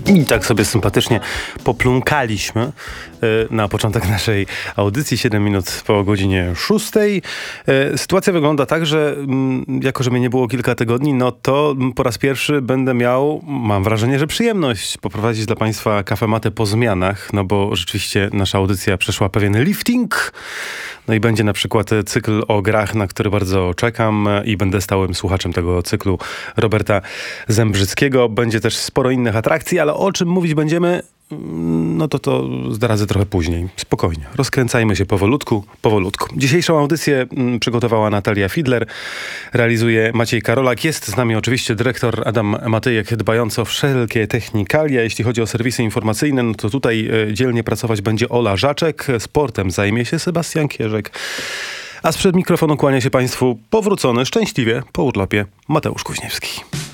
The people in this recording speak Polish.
I tak sobie sympatycznie poplunkaliśmy na początek naszej audycji, 7 minut po godzinie 6. Sytuacja wygląda tak, że jako, że mnie nie było kilka tygodni, no to po raz pierwszy będę miał, mam wrażenie, że przyjemność poprowadzić dla Państwa kafematę po zmianach, no bo rzeczywiście nasza audycja przeszła pewien lifting. No i będzie na przykład cykl o grach, na który bardzo czekam i będę stałym słuchaczem tego cyklu Roberta Zembrzyckiego. Będzie też sporo innych atrakcji, ale o czym mówić będziemy, no to zdradzę trochę później. Spokojnie. Rozkręcajmy się powolutku. Dzisiejszą audycję przygotowała Natalia Fidler, realizuje Maciej Karolak. Jest z nami oczywiście dyrektor Adam Matyjek, dbający o wszelkie technikalia. Jeśli chodzi o serwisy informacyjne, no to tutaj dzielnie pracować będzie Ola Żaczek. Sportem zajmie się Sebastian Kierzek. A sprzed mikrofonu kłania się Państwu powrócony szczęśliwie po urlopie Mateusz Kuźniewski.